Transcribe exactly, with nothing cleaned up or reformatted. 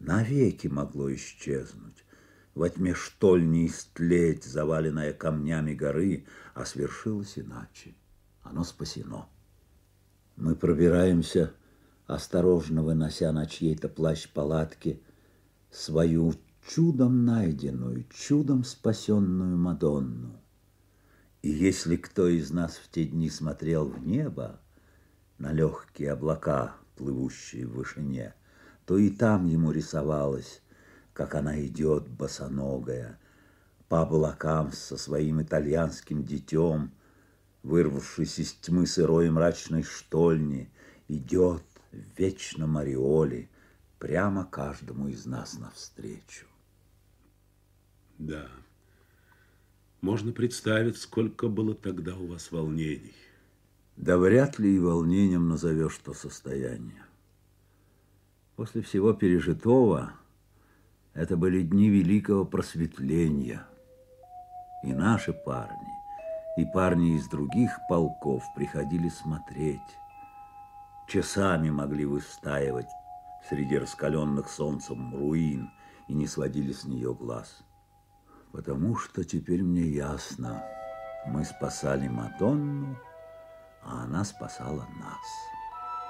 навеки могло исчезнуть, во тьме штольни истлеть, заваленная камнями горы, а свершилось иначе. Оно спасено. Мы пробираемся, осторожно вынося на чьей-то плащ-палатке свою чудом найденную, чудом спасенную Мадонну. И если кто из нас в те дни смотрел в небо, на легкие облака, плывущие в вышине, то и там ему рисовалось, как она идет босоногая по облакам со своим итальянским детем, вырвавшись из тьмы сырой и мрачной штольни, идет в вечном ореоле прямо каждому из нас навстречу. Да. Можно представить, сколько было тогда у вас волнений. Да вряд ли и волнением назовешь то состояние. После всего пережитого это были дни великого просветления. И наши парни, и парни из других полков приходили смотреть. Часами могли выстаивать среди раскаленных солнцем руин и не сводили с нее глаз. Потому что теперь мне ясно, мы спасали Мадонну, а она спасала нас.